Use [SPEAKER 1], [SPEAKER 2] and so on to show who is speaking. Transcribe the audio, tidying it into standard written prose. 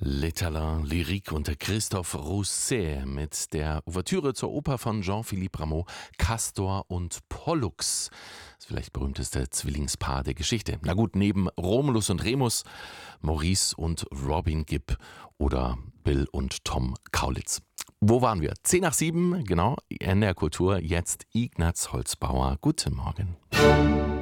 [SPEAKER 1] L'étalin Lyrique unter Christophe Rousset mit der Ouvertüre zur Oper von Jean-Philippe Rameau, Castor und Pollux. Das vielleicht berühmteste Zwillingspaar der Geschichte. Na gut, neben Romulus und Remus, Maurice und Robin Gibb oder Bill und Tom Kaulitz. Wo waren wir? 10 nach 7, genau, NDR Kultur, jetzt Ignaz Holzbauer. Guten Morgen.